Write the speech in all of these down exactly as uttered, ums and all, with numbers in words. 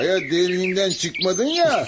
Ya deliğinden çıkmadın ya.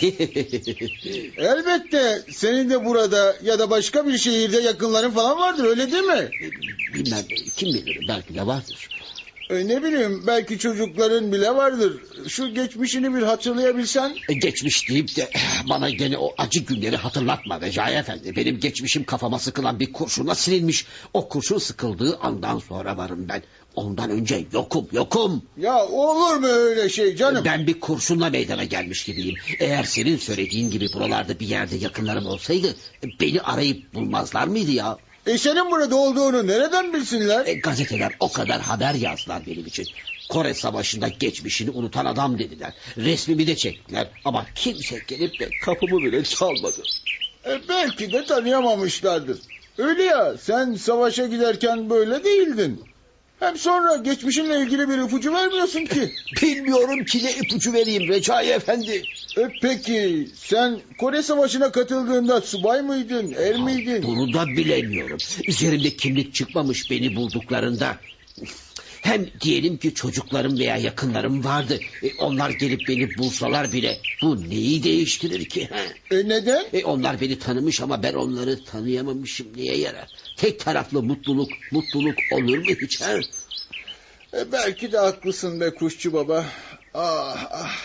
Elbette senin de burada ya da başka bir şehirde yakınların falan vardır, öyle değil mi? Bilmem, kim bilir, belki de vardır. E, ne bileyim, belki çocukların bile vardır. Şu geçmişini bir hatırlayabilsen. E, geçmiş deyip de bana gene o acı günleri hatırlatma Recai Efendi. Benim geçmişim kafama sıkılan bir kurşuna silinmiş. O kurşun sıkıldığı andan sonra varım ben. Ondan önce yokum yokum. Ya olur mu öyle şey canım? Ben bir kurşunla meydana gelmiş gibiyim. Eğer senin söylediğin gibi buralarda bir yerde yakınlarım olsaydı beni arayıp bulmazlar mıydı ya? E senin burada olduğunu nereden bilsinler? E, gazeteler o kadar haber yazdılar benim için. Kore Savaşı'nda geçmişini unutan adam dediler. Resmimi de çektiler ama kimse gelip de kapımı bile çalmadı. E belki de tanıyamamışlardır. Öyle ya, sen savaşa giderken böyle değildin. Hem sonra geçmişinle ilgili bir ipucu vermiyorsun ki. Bilmiyorum ki ne ipucu vereyim Recai Efendi. E peki sen Kore Savaşı'na katıldığında subay mıydın, er miydin? Bunu da bilemiyorum. Üzerimde kimlik çıkmamış beni bulduklarında. Hem diyelim ki çocuklarım veya yakınlarım vardı. E, onlar gelip beni bulsalar bile bu neyi değiştirir ki? He? E neden? E, onlar beni tanımış ama ben onları tanıyamamışım, neye yarar? Tek taraflı mutluluk, mutluluk olur mu hiç? He? E belki de haklısın be kuşçu baba. Ah ah.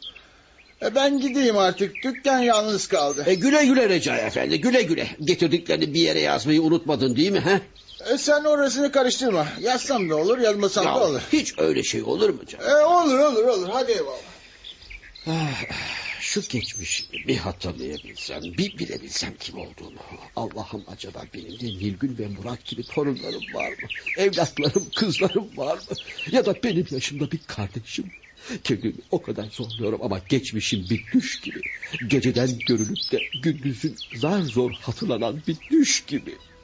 E ben gideyim artık, dükkan yalnız kaldı. E, güle güle Recai Efendi, güle güle. Getirdiklerini bir yere yazmayı unutmadın değil mi? He? E sen orasını karıştırma. Yazsam da olur, yazmasam Ya, da olur. hiç öyle şey olur mu canım? E olur olur olur, hadi eyvallah. Ah, şu geçmişimi bir hatırlayabilsem, bir bilebilsem kim olduğunu. Allah'ım, acaba benim de Nilgün ve Murat gibi torunlarım var mı? Evlatlarım, kızlarım var mı? Ya da benim yaşımda bir kardeşim. Kendimi o kadar zorluyorum ama geçmişim bir düş gibi. Geceden görülüp de gündüzün zar zor hatırlanan bir düş gibi.